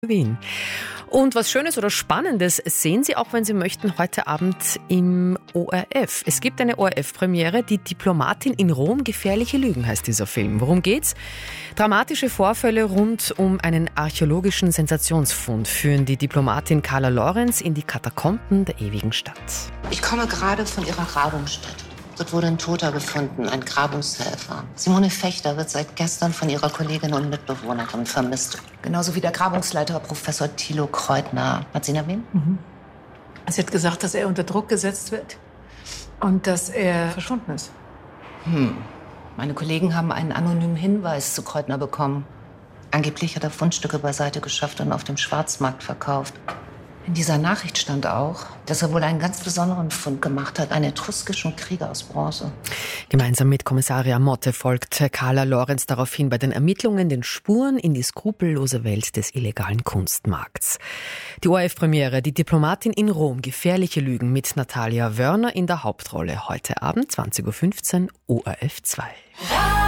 Wien. Und was Schönes oder Spannendes sehen Sie auch, wenn Sie möchten, heute Abend im ORF. Es gibt eine ORF-Premiere, Die Diplomatin in Rom, gefährliche Lügen heißt dieser Film. Worum geht's? Dramatische Vorfälle rund um einen archäologischen Sensationsfund führen die Diplomatin Carla Lorenz in die Katakomben der ewigen Stadt. Ich komme gerade von ihrer Grabungsstätte. Dort wurde ein Toter gefunden, ein Grabungshelfer. Simone Fechter wird seit gestern von ihrer Kollegin und Mitbewohnerin vermisst. Genauso wie der Grabungsleiter Professor Thilo Kreutner. Hat sie ihn erwähnt? Mhm. Sie hat gesagt, dass er unter Druck gesetzt wird und dass er verschwunden ist. Meine Kollegen haben einen anonymen Hinweis zu Kreutner bekommen. Angeblich hat er Fundstücke beiseite geschafft und auf dem Schwarzmarkt verkauft. In dieser Nachricht stand auch, dass er wohl einen ganz besonderen Fund gemacht hat, einen etruskischen Krieger aus Bronze. Gemeinsam mit Kommissaria Motte folgt Carla Lorenz daraufhin bei den Ermittlungen den Spuren in die skrupellose Welt des illegalen Kunstmarkts. Die ORF-Premiere, Die Diplomatin in Rom, gefährliche Lügen mit Natalia Wörner in der Hauptrolle. Heute Abend 20.15 Uhr, ORF 2.